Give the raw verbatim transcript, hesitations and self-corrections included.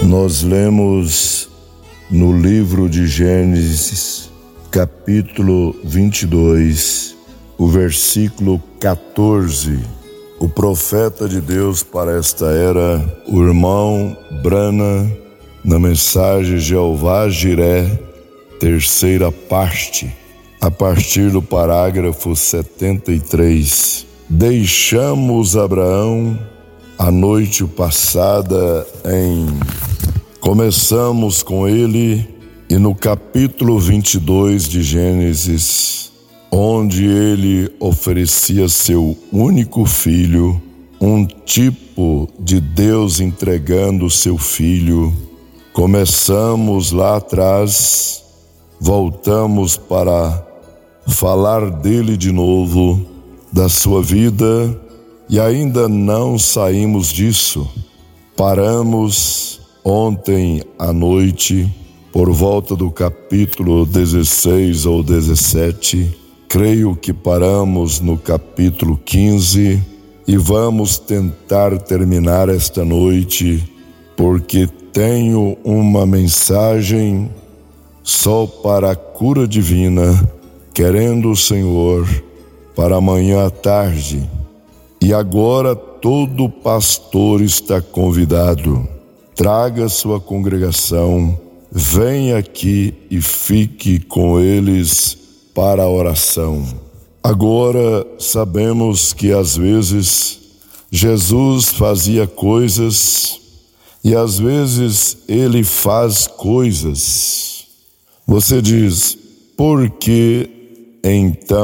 Nós lemos no livro de Gênesis, capítulo vinte e dois, o versículo quatorze. O profeta de Deus para esta era, o irmão Brana, na mensagem Jeová Jiré, terceira parte, a partir do parágrafo setenta e três. Deixamos Abraão a noite passada em... Começamos com ele e no capítulo vinte e dois de Gênesis, onde ele oferecia seu único filho, um tipo de Deus entregando seu filho. Começamos lá atrás, voltamos para falar dele de novo, da sua vida, e ainda não saímos disso. Paramos ontem à noite, por volta do capítulo dezesseis ou dezessete, creio que paramos no capítulo quinze, e vamos tentar terminar esta noite, porque tenho uma mensagem só para a cura divina, querendo o Senhor, para amanhã à tarde. E agora todo pastor está convidado. Traga sua congregação, venha aqui e fique com eles para a oração. Agora sabemos que às vezes Jesus fazia coisas e às vezes ele faz coisas. Você diz, por que então